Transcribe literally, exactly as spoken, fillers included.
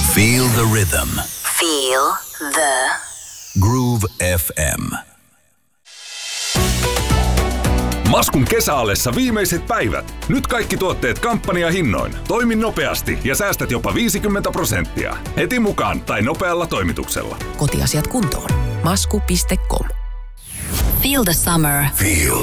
Feel the rhythm. Feel the Groove F M. Maskun kesäallessa viimeiset päivät. Nyt kaikki tuotteet kampanjahinnoin. Toimi nopeasti ja säästät jopa viisikymmentä prosenttia. Heti mukaan tai nopealla toimituksella. Kotiasiat kuntoon. masku piste com. Feel the summer. Feel